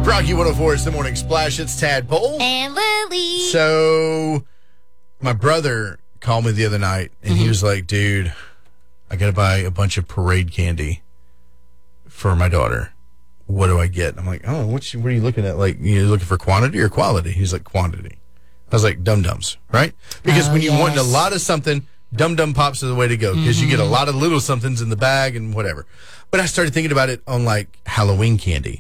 Rocky 104 is the Morning Splash. It's Tadpole. And Lily. So, my brother called me the other night, and he was like, dude, I got to buy a bunch of parade candy for my daughter. What do I get? I'm like, oh, what are you looking at? Like, you looking for quantity or quality? He's like, quantity. I was like, Dum-Dums, right? Because when you want a lot of something, Dum-Dum Pops are the way to go, because you get a lot of little somethings in the bag and whatever. But I started thinking about it on, like, Halloween candy.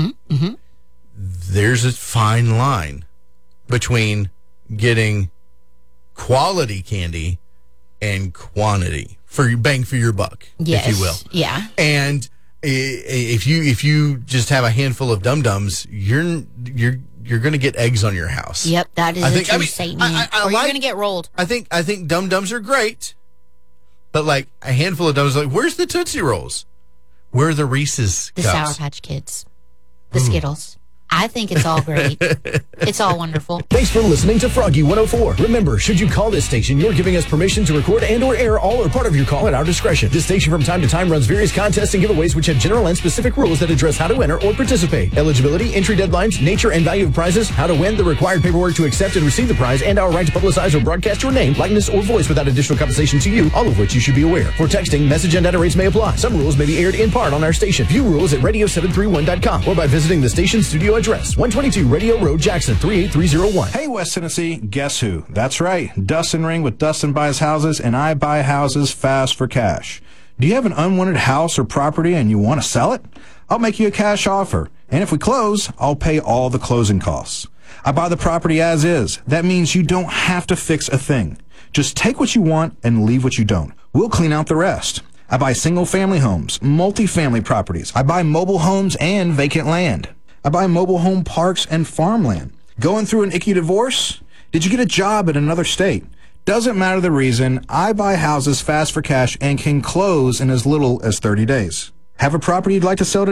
There's a fine line between getting quality candy and quantity for bang for your buck, if you will. Yeah. And if you just have a handful of Dum-Dums, you're going to get eggs on your house. Yep, that is a true statement. Or you're going to get rolled. I think Dum-Dums are great, but like a handful of Dum-Dums, like, where's the Tootsie Rolls? Where are the Reese's The cups? Sour Patch Kids. The Skittles. I think it's all great. It's all wonderful. Thanks for listening to Froggy 104. Remember, should you call this station, you're giving us permission to record and or air all or part of your call at our discretion. This station from time to time runs various contests and giveaways which have general and specific rules that address how to enter or participate. Eligibility, entry deadlines, nature and value of prizes, how to win, the required paperwork to accept and receive the prize, and our right to publicize or broadcast your name, likeness, or voice without additional compensation to you, all of which you should be aware. For texting, message and data rates may apply. Some rules may be aired in part on our station. View rules at radio731.com or by visiting the station studio address, 122 Radio Road, Jackson, 38301. Hey, West Tennessee, guess who? That's right, Dustin Ring with Dustin Buys Houses, and I buy houses fast for cash. Do you have an unwanted house or property and you want to sell it? I'll make you a cash offer, and if we close, I'll pay all the closing costs. I buy the property as is. That means you don't have to fix a thing. Just take what you want and leave what you don't. We'll clean out the rest. I buy single-family homes, multi-family properties. I buy mobile homes and vacant land. I buy mobile home parks and farmland. Going through an icky divorce? Did you get a job in another state? Doesn't matter the reason, I buy houses fast for cash and can close in as little as 30 days. Have a property you'd like to sell today?